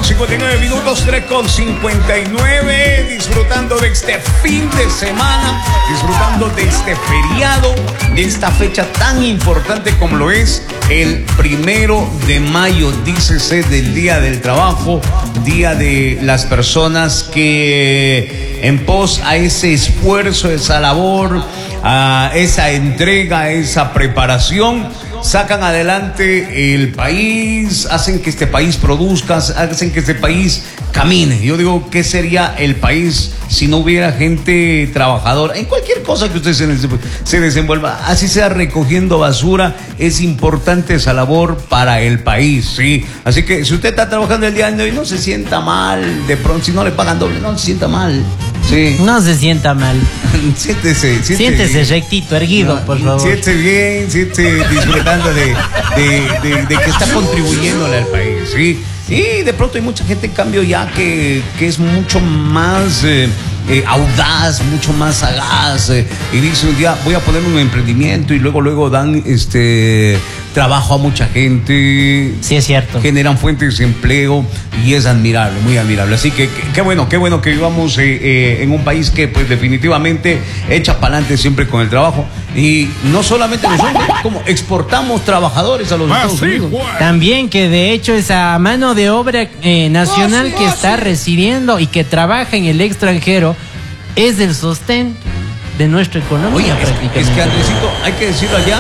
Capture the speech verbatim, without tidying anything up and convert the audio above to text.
con cincuenta y nueve minutos, tres con cincuenta y nueve, disfrutando de este fin de semana, disfrutando de este feriado, de esta fecha tan importante como lo es el primero de mayo, dícese del Día del Trabajo, Día de las personas que en pos a ese esfuerzo, esa labor, a esa entrega, esa preparación, sacan adelante el país, hacen que este país produzca, hacen que este país camine. Yo digo, ¿qué sería el país si no hubiera gente trabajadora? En cualquier cosa que usted se, se desenvuelva, así sea recogiendo basura, es importante esa labor para el país, ¿sí? Así que si usted está trabajando el día de hoy, no se sienta mal, de pronto, si no le pagan doble, no se sienta mal. Sí. No se sienta mal. Siéntese, siéntese, siéntese rectito, erguido, no, por favor. Siéntese bien, siéntese disfrutando de, de, de, de que está contribuyéndole al país, ¿sí? Y de pronto hay mucha gente en cambio ya que, que es mucho más eh, eh, audaz, mucho más sagaz, eh, y dice un día voy a poner un emprendimiento y luego luego dan este trabajo a mucha gente. Sí, es cierto. Generan fuentes de empleo y es admirable, muy admirable. Así que qué bueno, qué bueno que vivamos eh, eh, en un país que pues definitivamente echa para adelante siempre con el trabajo. Y no solamente nosotros, como exportamos trabajadores a los ah, Estados Unidos. Sí, también que de hecho esa mano de obra eh, nacional oh, sí, que oh, está sí. residiendo y que trabaja en el extranjero es el sostén de nuestra economía. Oye, prácticamente. Es, es que Andresito, hay que decirlo allá,